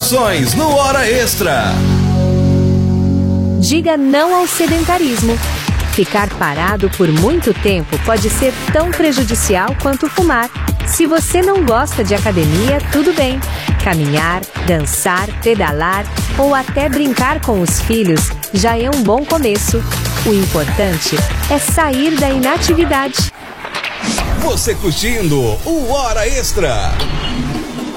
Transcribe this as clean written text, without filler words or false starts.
Informações no Hora Extra. Diga não ao sedentarismo. Ficar parado por muito tempo pode ser tão prejudicial quanto fumar. Se você não gosta de academia, tudo bem. Caminhar, dançar, pedalar ou até brincar com os filhos já é um bom começo. O importante é sair da inatividade. Você curtindo o Hora Extra.